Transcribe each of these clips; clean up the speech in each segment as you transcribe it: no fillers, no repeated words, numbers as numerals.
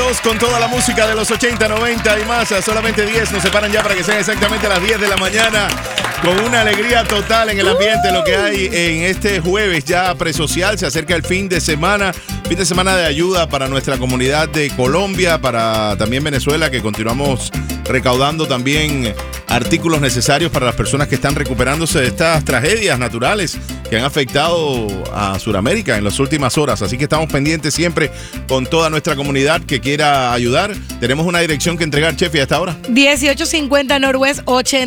Seguimos con toda la música de los 80, 90 y más. A solamente 10 nos separan ya para que sean exactamente las 10 de la mañana. Con una alegría total en el ambiente, lo que hay en este jueves ya presocial. Se acerca el fin de semana de ayuda para nuestra comunidad de Colombia, para también Venezuela, que continuamos recaudando también artículos necesarios para las personas que están recuperándose de estas tragedias naturales que han afectado a Sudamérica en las últimas horas. Así que estamos pendientes siempre con toda nuestra comunidad que quiera ayudar. Tenemos una dirección que entregar, Chefi, a esta hora. 1850 Northwest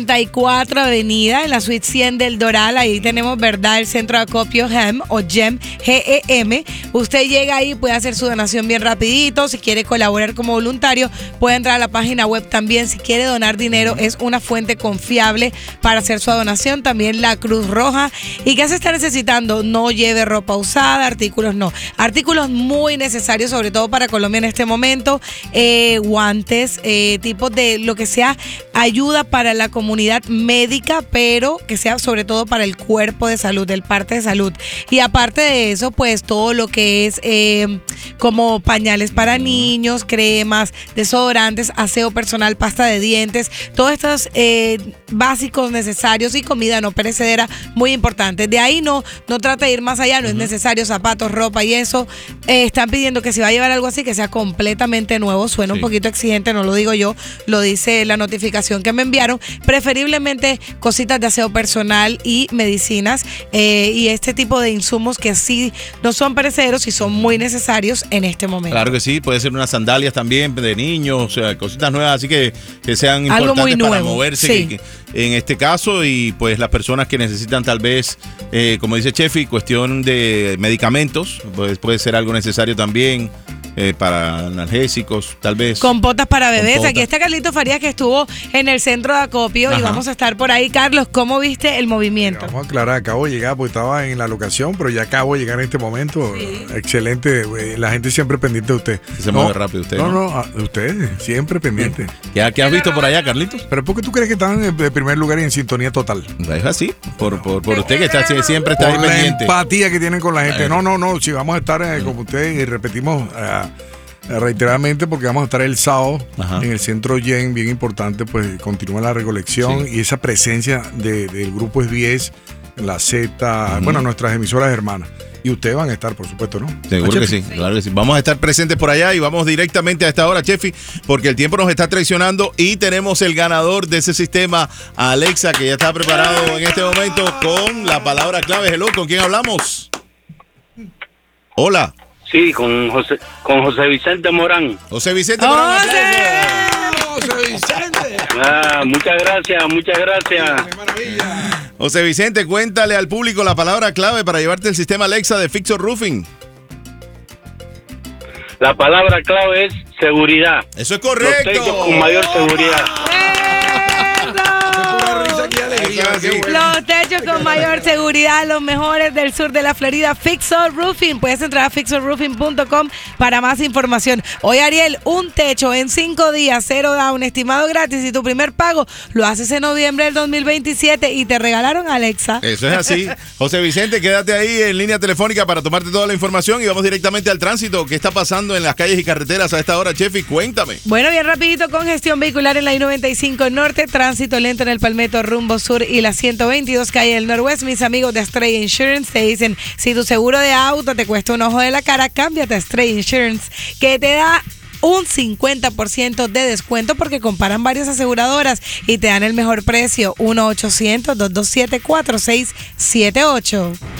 84 Avenida, en la suite 100 del Doral. Ahí tenemos, ¿verdad?, el centro de acopio GEM o GEM, G-E-M. Usted llega ahí, puede hacer su donación bien rapidito. Si quiere colaborar como voluntario, puede entrar a la página web también. Si quiere donar dinero, es una fuente confiable para hacer su donación. También la Cruz Roja. ¿Y qué se está necesitando? No lleve ropa usada, artículos muy necesarios, sobre todo para Colombia en este momento. Guantes, tipos de lo que sea ayuda para la comunidad médica, pero que sea sobre todo para el cuerpo de salud, el parte de salud. Y aparte de eso, pues todo lo que es como pañales para niños, cremas, desodorantes, aseo personal, pasta de dientes, todos estos básicos necesarios y comida no perecedera, muy importante. De ahí no trata de ir más allá, no es necesario zapatos, ropa y eso. Están pidiendo que si va a llevar algo así, que sea completamente nuevo. Suena un poquito exigente, no lo digo yo, lo dice la notificación que me enviaron. Preferiblemente cositas de aseo personal y medicinas y este tipo de insumos que sí no son perecederos y son muy necesarios en este momento. Claro que sí, puede ser unas sandalias también de niños, o sea, cositas nuevas, así que sean algo importantes para moverse en este caso. Y pues las personas que necesitan tal vez, como dice Chefi, cuestión de medicamentos, pues puede ser algo necesario también. Para analgésicos, tal vez. Compotas para bebés. Aquí está Carlito Farías, que estuvo en el centro de acopio. Ajá. Y vamos a estar por ahí. Carlos, ¿cómo viste el movimiento? Vamos a aclarar, acabo de llegar porque estaba en la locación, pero ya acabo de llegar en este momento. Sí. Excelente. La gente siempre pendiente de usted. Se mueve rápido usted. No, usted siempre pendiente. ¿Qué has visto por allá, Carlitos? ¿Pero por qué tú crees que están en primer lugar y en sintonía total? Es así, por usted que está siempre está ahí pendiente. La empatía que tienen con la gente. No, si vamos a estar como usted y repetimos reiteradamente, porque vamos a estar el sábado en el centro Yen, bien importante, pues continúa la recolección y esa presencia del grupo SBS, la Z, bueno, nuestras emisoras hermanas. Y ustedes van a estar, por supuesto, ¿no? Seguro que sí, claro que sí. Vamos a estar presentes por allá y vamos directamente a esta hora, Chefi, porque el tiempo nos está traicionando y tenemos el ganador de ese sistema, Alexa, que ya está preparado en este momento con la palabra clave. Hello, ¿con quién hablamos? Hola. Sí, con José Vicente Morán. José Vicente Morán. José Vicente. Muchas gracias. Qué maravilla. José Vicente, cuéntale al público la palabra clave para llevarte el sistema Alexa de Fixer Roofing. La palabra clave es seguridad. Eso es correcto. Los techos con mayor seguridad. Los techos con mayor seguridad, los mejores del sur de la Florida, Fixer Roofing. Puedes entrar a fixerroofing.com para más información. Hoy, Ariel, un techo en 5 días, 0 down, estimado gratis, y tu primer pago lo haces en noviembre del 2027 y te regalaron Alexa. Eso es así. José Vicente, quédate ahí en línea telefónica para tomarte toda la información y vamos directamente al tránsito. ¿Qué está pasando en las calles y carreteras a esta hora, Chefi? Cuéntame. Bueno, bien rapidito, congestión vehicular en la I-95 Norte, tránsito lento en el Palmetto rumbo sur y la 122 calle del Norwest. Mis amigos de Stray Insurance te dicen, si tu seguro de auto te cuesta un ojo de la cara, cámbiate a Stray Insurance, que te da un 50% de descuento porque comparan varias aseguradoras y te dan el mejor precio. 1-800-227-4678.